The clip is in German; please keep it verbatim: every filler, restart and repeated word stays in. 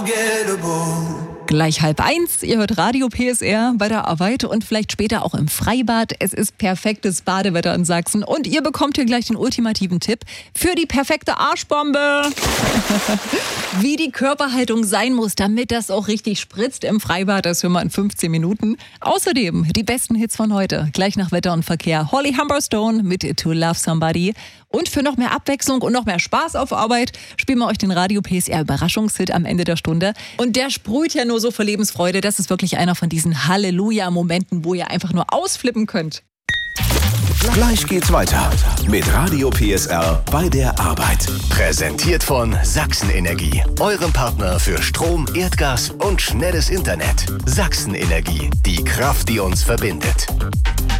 Gleich halb eins, ihr hört Radio P S R bei der Arbeit und vielleicht später auch im Freibad. Es ist perfektes Badewetter in Sachsen und ihr bekommt hier gleich den ultimativen Tipp für die perfekte Arschbombe. Wie die Körperhaltung sein muss, damit das auch richtig spritzt im Freibad, das hören wir in fünfzehn Minuten. Außerdem die besten Hits von heute, gleich nach Wetter und Verkehr. Holly Humberstone mit To Love Somebody. Und für noch mehr Abwechslung und noch mehr Spaß auf Arbeit spielen wir euch den Radio P S R Überraschungshit am Ende der Stunde. Und der sprüht ja nur so vor Lebensfreude. Das ist wirklich einer von diesen Halleluja-Momenten, wo ihr einfach nur ausflippen könnt. Gleich geht's weiter mit Radio P S R bei der Arbeit. Präsentiert von Sachsen Energie, eurem Partner für Strom, Erdgas und schnelles Internet. Sachsen Energie, die Kraft, die uns verbindet.